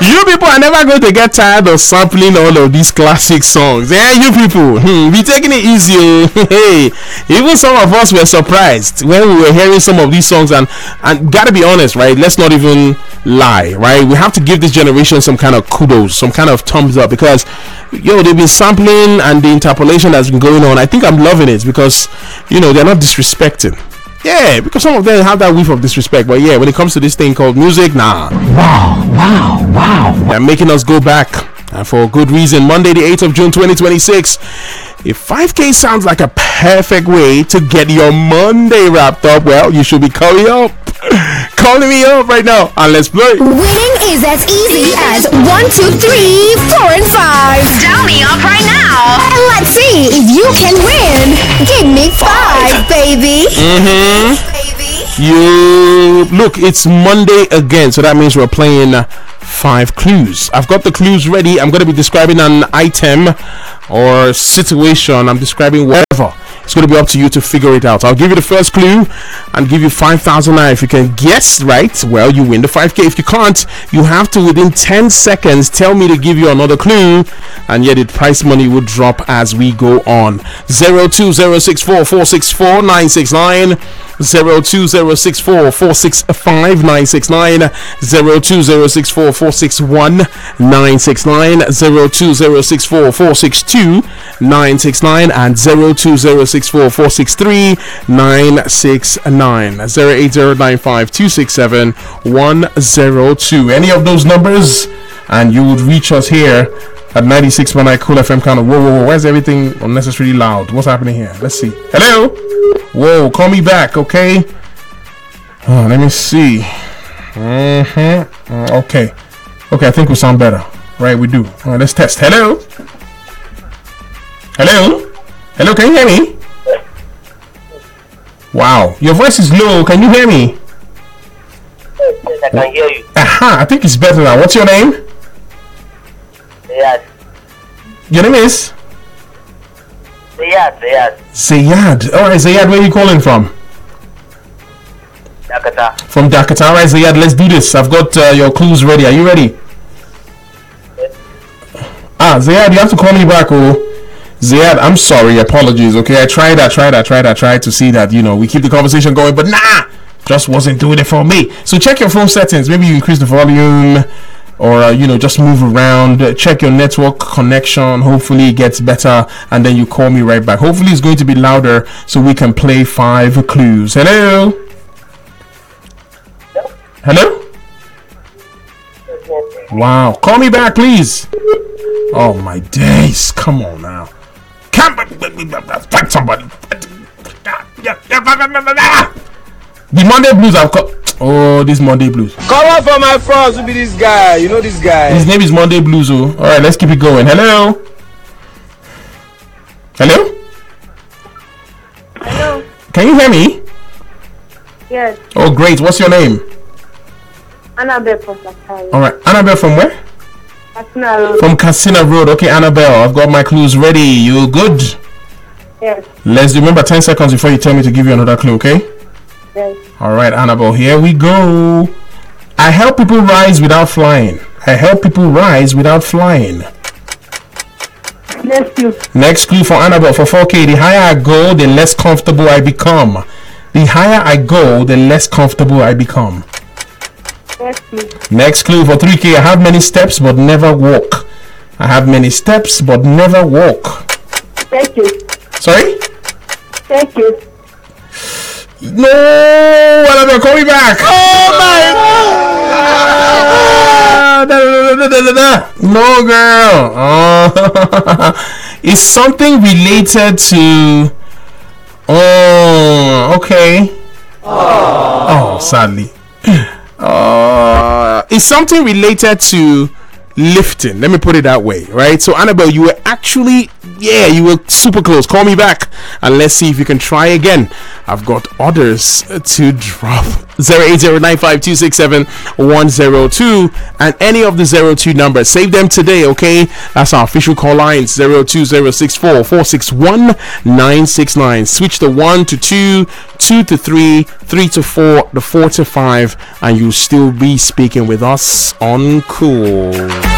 You people are never going to get tired of sampling all of these classic songs. Yeah, you people, be taking it easy. Hey, even some of us were surprised when we were hearing some of these songs, and gotta be honest, right? Let's not even lie, right? We have to give this generation some kind of kudos, some kind of thumbs up, because they've been sampling and the interpolation that's been going on. I think I'm loving it because they're not disrespecting. Yeah, because some of them have that whiff of disrespect. But yeah, when it comes to this thing called music, nah. Wow. They're making us go back. And for a good reason. Monday, the 8th of June, 2026. If 5K sounds like a perfect way to get your Monday wrapped up, well, you should be calling me up right now. And let's play. Winning is as easy as 1, 2, 3, 4, and 5. Dial me up right now. And let's see if you can win. Give me 5, baby. You look, it's Monday again, so that means we're playing 5 clues. I've got the clues ready. I'm going to be describing an item or situation. I'm describing whatever. It's going to be up to you to figure it out. I'll give you the first clue and give you 5,000 naira. If you can guess right, well, you win the 5K. If you can't, you have to within 10 seconds tell me to give you another clue, and yet the prize money will drop as we go on. 02064464969, 02064465969, 02064461969, 02064462969, and 02064463969, 08095267102. Any of those numbers, and you would reach us here at 96.9 Cool FM. Kind of whoa, why is everything unnecessarily loud? What's happening here? Let's see. Hello. Whoa, call me back, okay? Let me see. Okay, I think we sound better. Right, we do. All right, let's test. Hello, can you hear me? Wow, your voice is low. Can you hear me? Yes, I can hear you. Aha, I think it's better now. What's your name? Zayad. Your name is? Zayad. All right, Zayad, where are you calling from? Dakata. From Dakata. All right, Zayad, let's do this. I've got your clues ready. Are you ready? Yes. Zayad, you have to call me back, oh. Zayad, I'm sorry, apologies, okay? I tried to see that, we keep the conversation going, but nah, just wasn't doing it for me. So check your phone settings. Maybe you increase the volume, or, just move around. Check your network connection. Hopefully it gets better, and then you call me right back. Hopefully it's going to be louder so we can play 5 clues. Hello? Wow, call me back, please. Oh, my days. Come on now. Find somebody. The Monday Blues have got. Oh, this Monday Blues. Come on for my friends. Who be this guy? You know this guy. His name is Monday Blues. Oh, all right. Let's keep it going. Hello. Can you hear me? Yes. Oh, great. What's your name? Annabelle from Kasina. All right. Annabelle from where? Kasina Road. From Kasina Road. Okay, Annabelle. I've got my clues ready. You good? Yes. Let's remember 10 seconds before you tell me to give you another clue, okay? Yes. All right, Annabelle. Here we go. I help people rise without flying. Next clue for Annabelle for 4K. The higher I go, the less comfortable I become. Yes, please. Next clue for 3K. I have many steps but never walk. Thank you. Sorry? Thank you. No, Annabelle, call me back. Oh my God. No, girl. Oh. It's something related to. Oh, okay. Oh, sadly. It's something related to lifting. Let me put it that way, right? So, Annabelle, you were actually, you were super close. Call me back and let's see if you can try again. I've got others to drop 08095267102 and any of the 02 numbers. Save them today, okay? That's our official call lines. 02064461969. Switch the 1 to 2, 2 to 3, 3 to 4, the 4 to 5, and you'll still be speaking with us on Cool.